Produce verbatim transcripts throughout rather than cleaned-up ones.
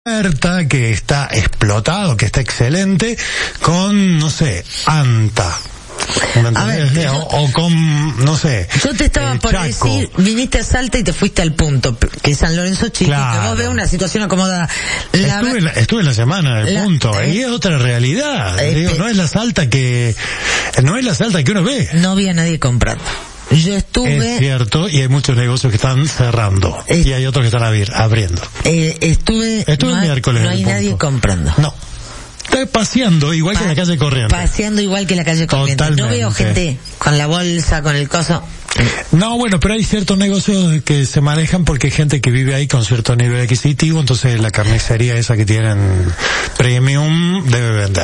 oferta que está explotado, que está excelente, con, no sé, Anta. A ver, o, o con, no sé, yo te estaba eh, por Chaco. decir, viniste a Salta y te fuiste al punto, que San Lorenzo Chico, Claro. que vos ves una situación acomodada. La Estuve, ver- la, estuve en la semana en el La- punto, eh, y es otra realidad. eh, Digo, pe- no es la Salta que, no es la Salta que uno ve. no vi a nadie comprando. Yo estuve, Es cierto, y hay muchos negocios que están cerrando, Eh, y hay otros que están abrir, abriendo. eh, estuve, Estuve no el hay, miércoles no en el hay punto. nadie comprando. No. Está paseando igual que en la calle Corrientes. Paseando igual que la calle Corrientes. No Totalmente. veo gente con la bolsa, con el coso. No, bueno, pero hay ciertos negocios que se manejan porque hay gente que vive ahí con cierto nivel adquisitivo, entonces la carnicería esa que tienen premium debe vender.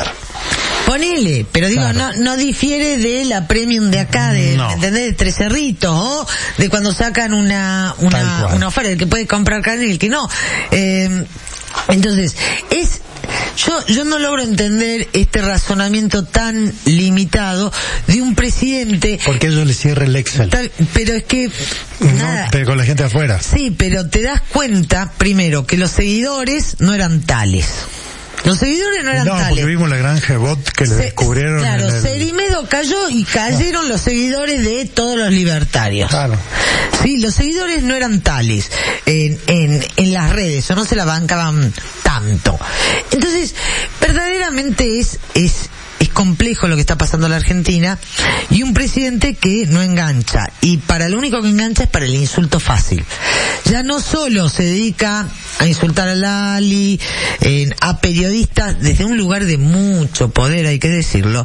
Ponele, pero digo, Claro. no no difiere de la premium de acá, de, No. ¿me entendés? De Tres Cerritos, o de cuando sacan una Tal una cual. una oferta, el que puede comprar carne y el que no. Eh, entonces, es yo yo no logro entender este razonamiento tan limitado de un presidente. Porque ellos les cierran el Excel. Tal- pero es que No, nada. pero con la gente afuera. Sí, pero te das cuenta, primero, que los seguidores no eran tales. Los seguidores no eran No, tales. porque vimos la granja bot que le Se- descubrieron. Claro, en el... Cerimedo cayó y cayeron los seguidores de todos los libertarios. Claro. Sí, los seguidores no eran tales en, en, en las redes, o no se la bancaban tanto. Entonces, verdaderamente es, es, es complejo lo que está pasando en la Argentina, y un presidente que no engancha, y para lo único que engancha es para el insulto fácil. Ya no solo se dedica a insultar a Lali, eh, a periodistas desde un lugar de mucho poder, hay que decirlo,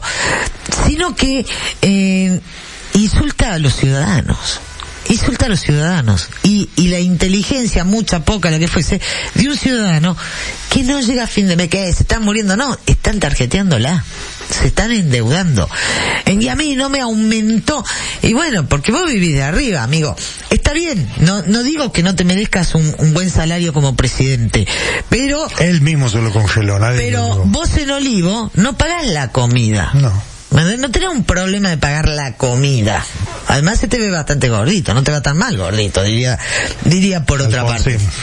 sino que eh, insulta a los ciudadanos. Insulta a los ciudadanos y, y la inteligencia, mucha, poca, la que fuese, de un ciudadano que no llega a fin de mes, que se están muriendo, no, están tarjeteándola, se están endeudando. Y a mí no me aumentó, y bueno, porque vos vivís de arriba, amigo, está bien, no no digo que no te merezcas un, un buen salario como presidente, pero Él mismo se lo congeló, nadie pero lo- vos en Olivo no pagás la comida. No. No tenés un problema de pagar la comida. Además se te ve bastante gordito, no te va tan mal gordito, diría diría por otra Alfonsín. parte.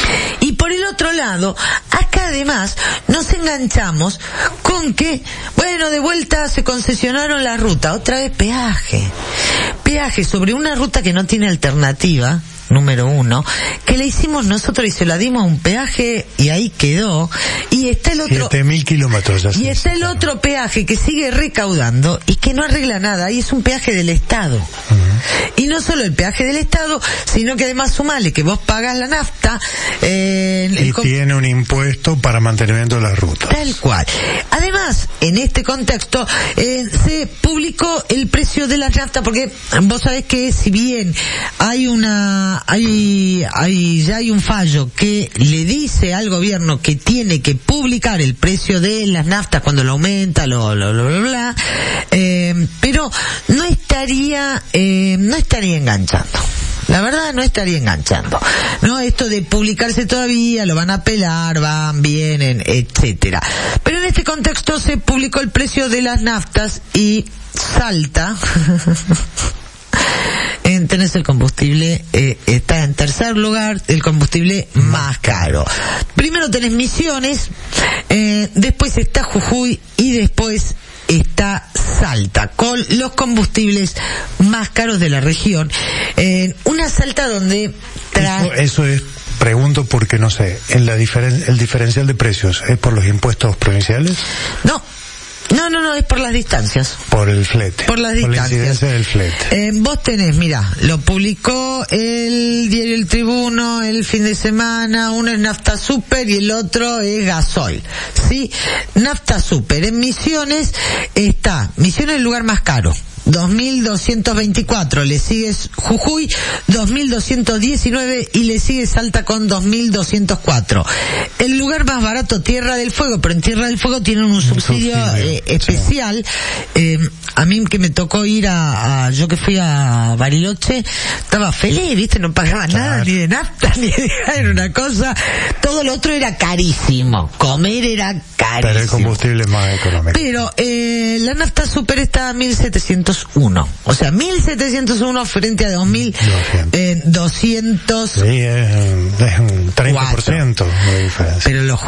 Y por el otro lado, acá además nos enganchamos con que, bueno, de vuelta se concesionaron la ruta, otra vez peaje. Peaje sobre una ruta que no tiene alternativa, número uno, que le hicimos nosotros y se la dimos a un peaje y ahí quedó. Y está el otro... Siete mil kilómetros ya. Y se está el hicieron. otro peaje que sigue recaudando y que no arregla nada, y es un peaje del Estado. Uh-huh. Y no solo el peaje del Estado, sino que además sumale que vos pagas la nafta, eh, Y com- tiene un impuesto para mantenimiento de la ruta. tal cual. Además, en este contexto, eh, se publicó el precio de la nafta, porque vos sabés que si bien hay una, hay, hay, ya hay un fallo que le dice al gobierno que tiene que publicar el precio de las naftas cuando lo aumenta, lo, lo, lo, bla, bla, eh, pero no estaría, eh, no estaría enganchando. La verdad no estaría enganchando. No, esto de publicarse todavía, lo van a apelar, van, vienen, etcétera. Pero en este contexto se publicó el precio de las naftas y Salta, en, tenés el combustible, eh, está en tercer lugar, el combustible más caro. Primero tenés Misiones, eh, después está Jujuy y después está Salta, con los combustibles más caros de la región. Eh, una Salta donde... Tra- Eso, eso es, pregunto porque no sé, en la diferen, el diferencial de precios, ¿es por los impuestos provinciales? No, no, no, no, es por las distancias. Por el flete. Por las Por la distancias. incidencia del flete. Eh, vos tenés, mira, lo publicó el diario El Tribuno el fin de semana, uno es Nafta Super y el otro es Gasoil. ¿Sí? Nafta Super. En Misiones está, Misiones es el lugar más caro. dos mil doscientos veinticuatro, le sigue Jujuy dos mil doscientos diecinueve y le sigue Salta con dos mil doscientos cuatro. El lugar más barato, Tierra del Fuego, pero en Tierra del Fuego tienen un subsidio, subsidio, eh, sí. especial. Eh, a mí que me tocó ir a, a, yo que fui a Bariloche, estaba feliz, viste, no pagaba Claro. nada, ni de nafta, ni de, era una cosa, todo lo otro era carísimo, comer era carísimo. Pero el combustible es más económico. Pero, eh, la nafta super está a mil setecientos setecientos uno. O sea, mil setecientos uno frente a dos mil doscientos. Sí, es, es un treinta por ciento de diferencia. Pero los